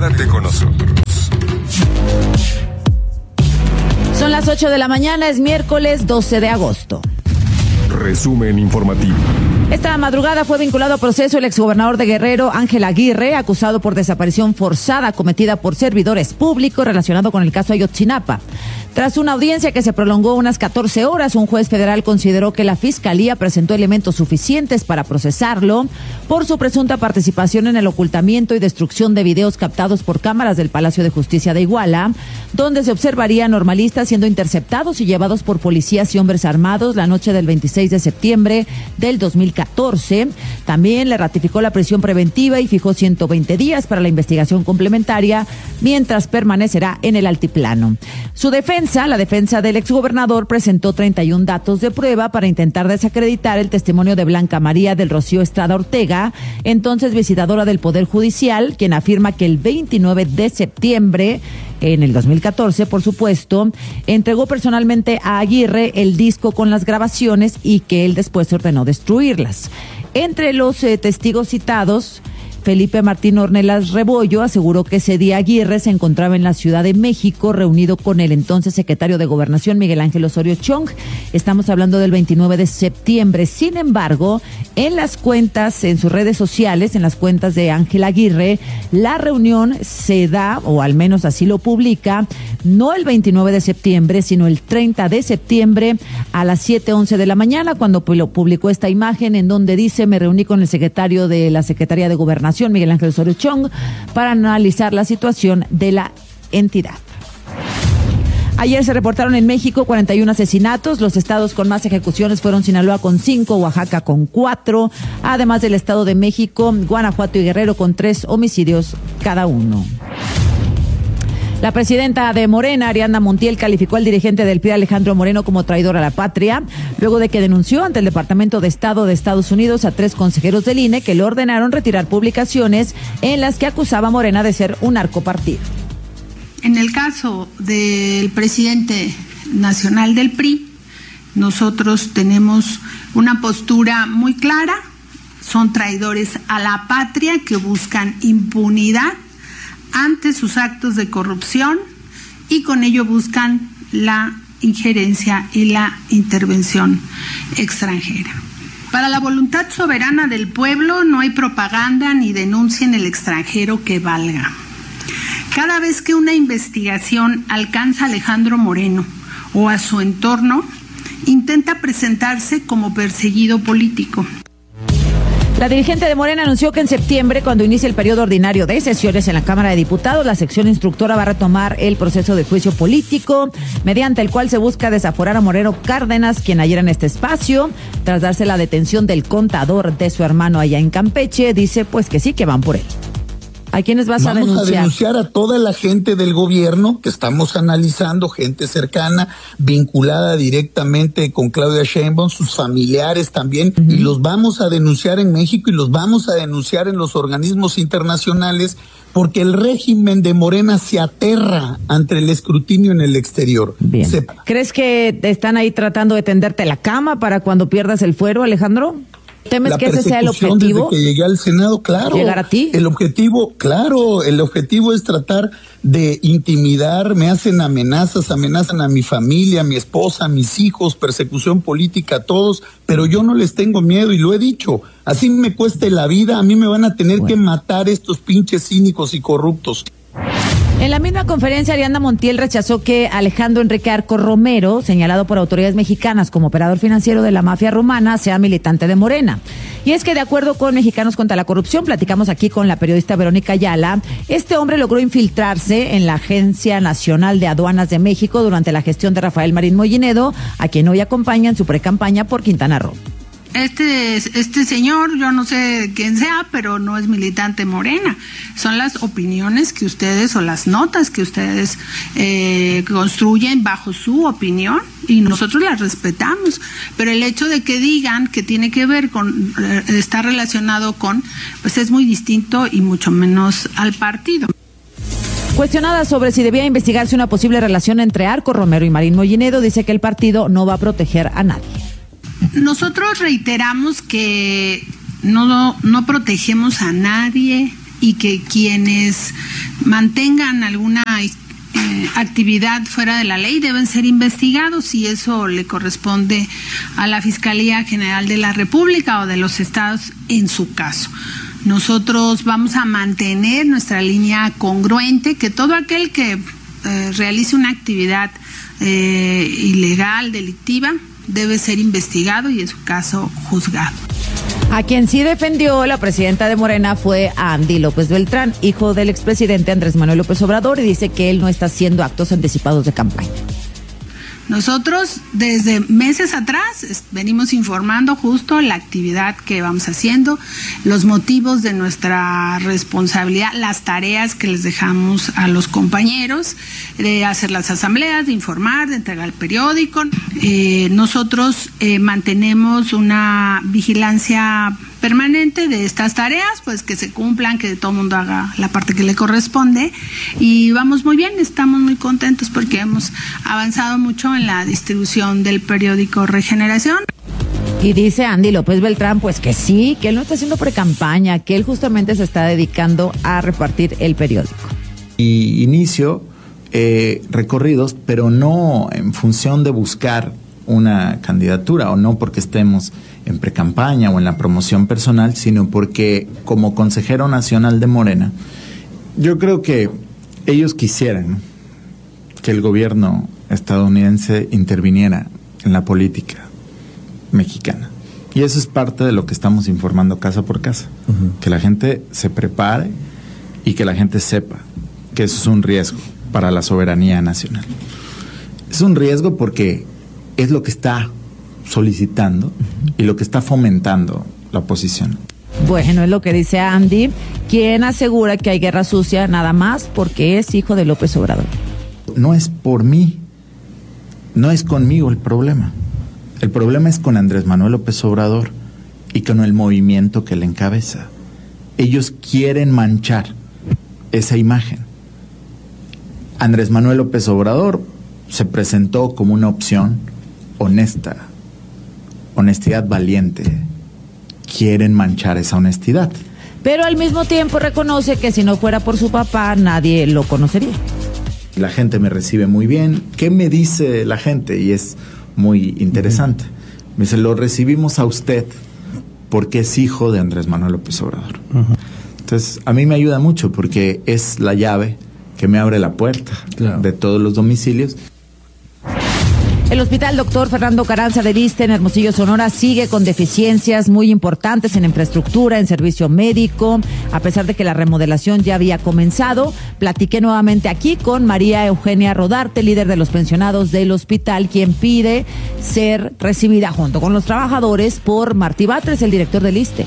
Quédate con nosotros. Son las 8 de la mañana, es miércoles 12 de agosto. Resumen informativo. Esta madrugada fue vinculado a proceso el exgobernador de Guerrero, Ángel Aguirre, acusado por desaparición forzada cometida por servidores públicos relacionado con el caso Ayotzinapa. Tras una audiencia que se prolongó unas 14 horas, un juez federal consideró que la Fiscalía presentó elementos suficientes para procesarlo por su presunta participación en el ocultamiento y destrucción de videos captados por cámaras del Palacio de Justicia de Iguala, donde se observaría normalistas siendo interceptados y llevados por policías y hombres armados la noche del 26 de septiembre del 2014. También le ratificó la prisión preventiva y fijó 120 días para la investigación complementaria, mientras permanecerá en el altiplano. La defensa del exgobernador presentó 31 datos de prueba para intentar desacreditar el testimonio de Blanca María del Rocío Estrada Ortega, entonces visitadora del Poder Judicial, quien afirma que el 29 de septiembre, en el 2014, por supuesto, entregó personalmente a Aguirre el disco con las grabaciones y que él después ordenó destruirlas. Entre los testigos citados, Felipe Martín Ornelas Rebollo aseguró que ese día Aguirre se encontraba en la Ciudad de México reunido con el entonces secretario de Gobernación Miguel Ángel Osorio Chong. Estamos hablando del 29 de septiembre. Sin embargo, en las cuentas, en sus redes sociales, en las cuentas de Ángel Aguirre, la reunión se da, o al menos así lo publica, no el 29 de septiembre, sino el 30 de septiembre a las 7:11 de la mañana, cuando publicó esta imagen en donde dice: me reuní con el secretario de la Secretaría de Gobernación, Miguel Ángel Osorio Chong, para analizar la situación de la entidad. Ayer se reportaron en México 41 asesinatos. Los estados con más ejecuciones fueron Sinaloa con 5, Oaxaca con 4, además del Estado de México, Guanajuato y Guerrero con 3 homicidios cada uno. La presidenta de Morena, Ariadna Montiel, calificó al dirigente del PRI, Alejandro Moreno, como traidor a la patria, luego de que denunció ante el Departamento de Estado de Estados Unidos a 3 consejeros del INE que le ordenaron retirar publicaciones en las que acusaba a Morena de ser un narcopartido. En el caso del presidente nacional del PRI, nosotros tenemos una postura muy clara: son traidores a la patria que buscan impunidad ante sus actos de corrupción y con ello buscan la injerencia y la intervención extranjera. Para la voluntad soberana del pueblo no hay propaganda ni denuncia en el extranjero que valga. Cada vez que una investigación alcanza a Alejandro Moreno o a su entorno, intenta presentarse como perseguido político. La dirigente de Morena anunció que en septiembre, cuando inicie el periodo ordinario de sesiones en la Cámara de Diputados, la sección instructora va a retomar el proceso de juicio político, mediante el cual se busca desaforar a Moreno Cárdenas, quien ayer en este espacio, tras darse la detención del contador de su hermano allá en Campeche, dice pues que sí, que van por él. ¿A quiénes vas a denunciar? Vamos a denunciar a toda la gente del gobierno que estamos analizando, gente cercana, vinculada directamente con Claudia Sheinbaum, sus familiares también, y los vamos a denunciar en México y los vamos a denunciar en los organismos internacionales, porque el régimen de Morena se aterra ante el escrutinio en el exterior. Bien. ¿Crees que están ahí tratando de tenderte la cama para cuando pierdas el fuero, Alejandro? ¿Temes que ese sea el objetivo? Desde que llegué al Senado, claro. ¿Llegar a ti? El objetivo es tratar de intimidar, me hacen amenazas, amenazan a mi familia, a mi esposa, a mis hijos, persecución política, a todos, pero yo no les tengo miedo y lo he dicho. Así me cueste la vida, a mí me van a tener que matar estos pinches cínicos y corruptos. En la misma conferencia, Ariadna Montiel rechazó que Alejandro Enrique Arco Romero, señalado por autoridades mexicanas como operador financiero de la mafia rumana, sea militante de Morena. Y es que, de acuerdo con Mexicanos contra la Corrupción, platicamos aquí con la periodista Verónica Ayala, este hombre logró infiltrarse en la Agencia Nacional de Aduanas de México durante la gestión de Rafael Marín Mollinedo, a quien hoy acompaña en su precampaña por Quintana Roo. Este señor, yo no sé quién sea, pero no es militante Morena. Son las opiniones que ustedes o las notas que ustedes construyen bajo su opinión y nosotros las respetamos. Pero el hecho de que digan que tiene que ver con, está relacionado con, pues es muy distinto y mucho menos al partido. Cuestionada sobre si debía investigarse una posible relación entre Arco Romero y Marín Mollinedo, dice que el partido no va a proteger a nadie. Nosotros reiteramos que no protegemos a nadie y que quienes mantengan alguna actividad fuera de la ley deben ser investigados, y eso le corresponde a la Fiscalía General de la República o de los estados en su caso. Nosotros vamos a mantener nuestra línea congruente, que todo aquel que realice una actividad ilegal, delictiva, debe ser investigado y en su caso juzgado. A quien sí defendió la presidenta de Morena fue a Andy López Beltrán, hijo del expresidente Andrés Manuel López Obrador, y dice que él no está haciendo actos anticipados de campaña. Nosotros desde meses atrás venimos informando justo la actividad que vamos haciendo, los motivos de nuestra responsabilidad, las tareas que les dejamos a los compañeros, de hacer las asambleas, de informar, de entregar el periódico. Nosotros mantenemos una vigilancia permanente de estas tareas, pues que se cumplan, que todo el mundo haga la parte que le corresponde, y vamos muy bien, estamos muy contentos porque hemos avanzado mucho en la distribución del periódico Regeneración. Y dice Andy López Beltrán, pues que sí, que él no está haciendo precampaña, que él justamente se está dedicando a repartir el periódico. Y inicio recorridos, pero no en función de buscar una candidatura, o no porque estemos en precampaña o en la promoción personal, sino porque como consejero nacional de Morena, yo creo que ellos quisieran que el gobierno estadounidense interviniera en la política mexicana. Y eso es parte de lo que estamos informando casa por casa. Que la gente se prepare y que la gente sepa que eso es un riesgo para la soberanía nacional. Es un riesgo porque es lo que está solicitando y lo que está fomentando la oposición. Bueno, es lo que dice Andy, quien asegura que hay guerra sucia nada más porque es hijo de López Obrador. No es por mí, no es conmigo el problema. El problema es con Andrés Manuel López Obrador y con el movimiento que le encabeza. Ellos quieren manchar esa imagen. Andrés Manuel López Obrador se presentó como una opción honesta, honestidad valiente. Quieren manchar esa honestidad. Pero al mismo tiempo reconoce que si no fuera por su papá, nadie lo conocería. La gente me recibe muy bien. ¿Qué me dice la gente? Y es muy interesante. Me dice, lo recibimos a usted porque es hijo de Andrés Manuel López Obrador. Entonces, a mí me ayuda mucho porque es la llave que me abre la puerta de todos los domicilios. El Hospital Dr. Fernando Carranza de Iste en Hermosillo, Sonora, sigue con deficiencias muy importantes en infraestructura, en servicio médico, a pesar de que la remodelación ya había comenzado. Platiqué nuevamente aquí con María Eugenia Rodarte, líder de los pensionados del hospital, quien pide ser recibida junto con los trabajadores por Martí Batres, el director del Iste.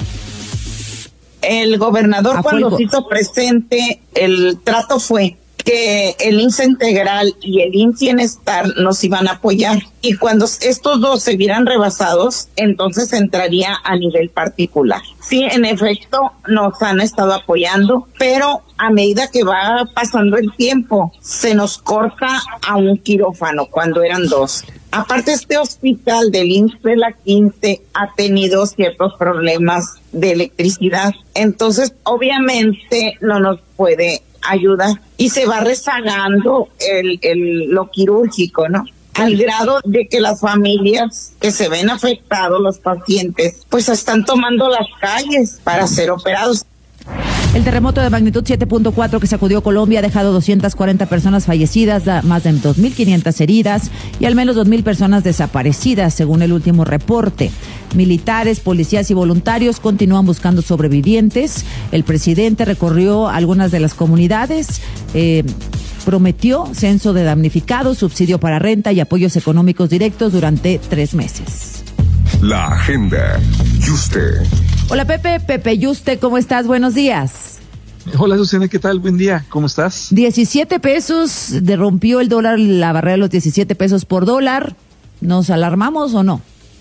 El gobernador, cuando se hizo presente, el trato fue que el IMSS Integral y el IMSS Bienestar nos iban a apoyar, y cuando estos dos se vieran rebasados, entonces entraría a nivel particular. Sí, en efecto, nos han estado apoyando, pero a medida que va pasando el tiempo, se nos corta a un quirófano cuando eran dos. Aparte, este hospital del IMSS de la 15 ha tenido ciertos problemas de electricidad, entonces obviamente no nos puede ayudar y se va rezagando lo quirúrgico, ¿no? Al grado de que las familias que se ven afectados, los pacientes, pues están tomando las calles para ser operados. El terremoto de magnitud 7.4 que sacudió Colombia ha dejado 240 personas fallecidas, más de 2.500 heridas y al menos 2.000 personas desaparecidas, según el último reporte. Militares, policías y voluntarios continúan buscando sobrevivientes. El presidente recorrió algunas de las comunidades, prometió censo de damnificados, subsidio para renta y apoyos económicos directos durante 3 meses. La agenda. Yuste. Hola Pepe Yuste, ¿cómo estás? Buenos días. Hola Susana, ¿qué tal? Buen día, ¿cómo estás? 17 pesos, rompió el dólar, la barrera de los 17 pesos por dólar. ¿Nos alarmamos o no?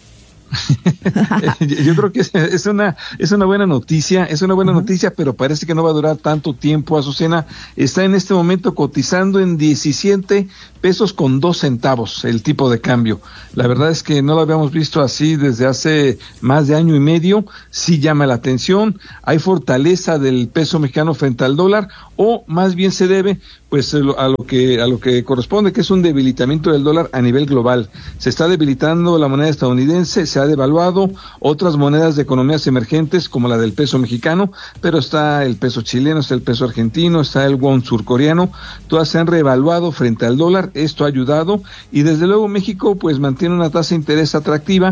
Yo creo que es una buena noticia, noticia, pero parece que no va a durar tanto tiempo. Azucena, está en este momento cotizando en 17 pesos con 2 centavos el tipo de cambio. La verdad es que no lo habíamos visto así desde hace más de año y medio. Sí llama la atención. Hay fortaleza del peso mexicano frente al dólar, o más bien se debe pues a lo que corresponde, que es un debilitamiento del dólar a nivel global. Se está debilitando la moneda estadounidense, se ha devaluado otras monedas de economías emergentes como la del peso mexicano, pero está el peso chileno, está el peso argentino, está el won surcoreano, todas se han reevaluado frente al dólar. Esto ha ayudado, y desde luego México pues mantiene una tasa de interés atractiva,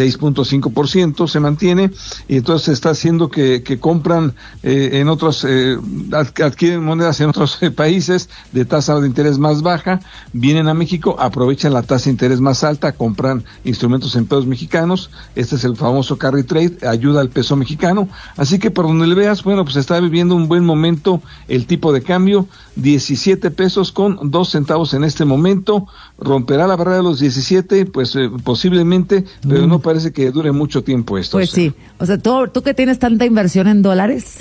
6.5% se mantiene, y entonces está haciendo que compran en otros, adquieren monedas en otros países de tasa de interés más baja, vienen a México, aprovechan la tasa de interés más alta, compran instrumentos en pesos mexicanos. Este es el famoso carry trade, ayuda al peso mexicano. Así que por donde le veas, bueno, pues está viviendo un buen momento el tipo de cambio, 17 pesos con 2 centavos en este momento. Romperá la barrera de los 17, pues posiblemente, pero no parece que dure mucho tiempo esto. Pues sí, o sea, tú que tienes tanta inversión en dólares,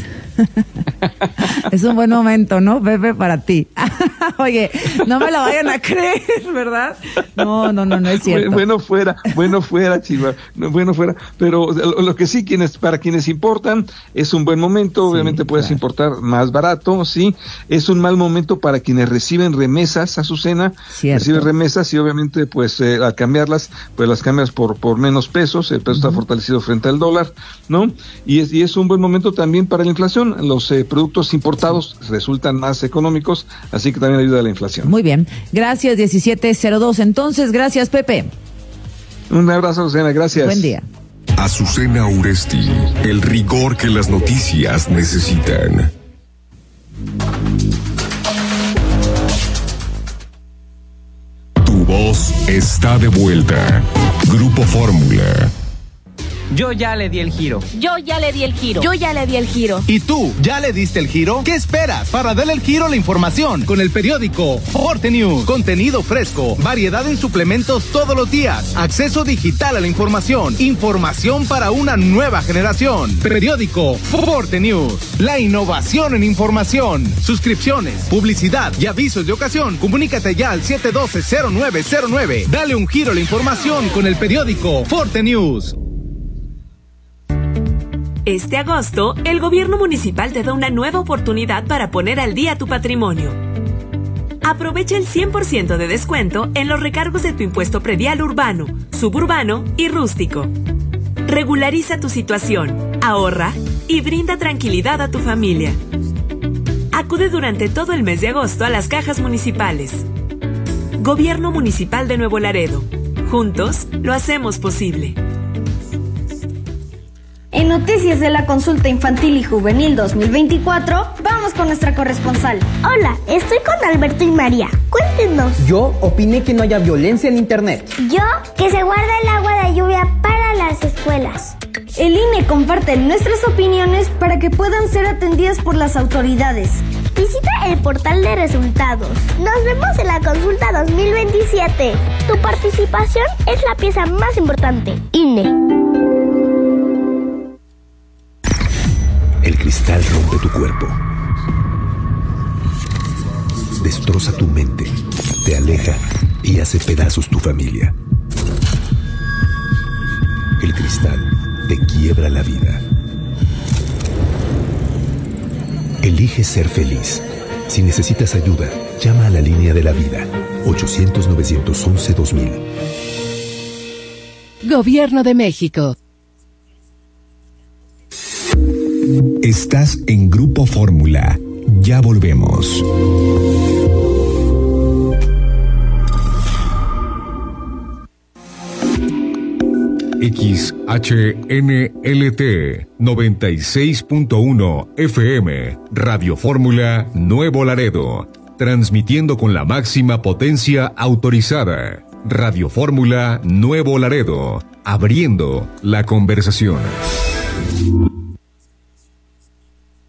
es un buen momento, ¿no, Pepe, para ti? Oye, no me lo vayan a creer, ¿verdad? No es cierto. Bueno fuera, Chiva, bueno fuera, pero lo que sí, para quienes importan, es un buen momento. Sí, obviamente puedes importar más barato, sí. Es un mal momento para quienes reciben remesas, Azucena. Reciben remesas y obviamente pues al cambiarlas, pues las cambias por menos pesos. El peso está fortalecido frente al dólar, ¿no? Y es un buen momento también para la inflación. Los productos importados resultan más económicos, así que también ayuda a la inflación. Muy bien, gracias. 1702. Entonces, gracias, Pepe. Un abrazo, Azucena, gracias. Buen día. Azucena Uresti, el rigor que las noticias necesitan. Tu voz está de vuelta. Grupo Fórmula. Yo ya le di el giro. Yo ya le di el giro. Yo ya le di el giro. ¿Y tú, ya le diste el giro? ¿Qué esperas para darle el giro a la información? Con el periódico Forte News. Contenido fresco, variedad en suplementos todos los días, acceso digital a la información, información para una nueva generación. Periódico Forte News. La innovación en información. Suscripciones, publicidad y avisos de ocasión. Comunícate ya al 712-0909. Dale un giro a la información con el periódico Forte News. Este agosto, el gobierno municipal te da una nueva oportunidad para poner al día tu patrimonio. Aprovecha el 100% de descuento en los recargos de tu impuesto predial urbano, suburbano y rústico. Regulariza tu situación, ahorra y brinda tranquilidad a tu familia. Acude durante todo el mes de agosto a las cajas municipales. Gobierno Municipal de Nuevo Laredo. Juntos lo hacemos posible. En Noticias de la Consulta Infantil y Juvenil 2024, vamos con nuestra corresponsal. Hola, estoy con Alberto y María. Cuéntenos. Yo opiné que no haya violencia en internet. Yo, que se guarda el agua de lluvia para las escuelas. El INE comparte nuestras opiniones para que puedan ser atendidas por las autoridades. Visita el portal de resultados. Nos vemos en la consulta 2027. Tu participación es la pieza más importante. INE. El cristal rompe tu cuerpo, destroza tu mente, te aleja y hace pedazos tu familia. El cristal te quiebra la vida. Elige ser feliz. Si necesitas ayuda, llama a la línea de la vida, 800-911-2000. Gobierno de México. Estás en Grupo Fórmula. Ya volvemos. XHNLT 96.1 FM Radio Fórmula Nuevo Laredo, transmitiendo con la máxima potencia autorizada. Radio Fórmula Nuevo Laredo, abriendo la conversación.